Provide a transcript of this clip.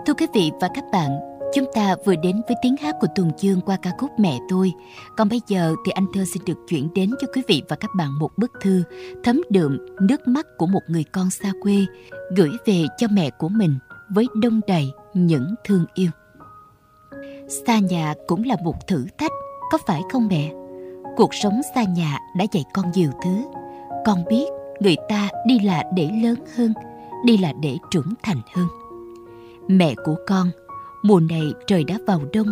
Thưa quý vị và các bạn, chúng ta vừa đến với tiếng hát của Tùng Dương qua ca khúc Mẹ Tôi. Còn bây giờ thì anh Thơ xin được chuyển đến cho quý vị và các bạn một bức thư thấm đượm nước mắt của một người con xa quê gửi về cho mẹ của mình với đông đầy những thương yêu. Xa nhà cũng là một thử thách, có phải không mẹ? Cuộc sống xa nhà đã dạy con nhiều thứ. Con biết người ta đi là để lớn hơn, đi là để trưởng thành hơn. Mẹ của con, mùa này trời đã vào đông,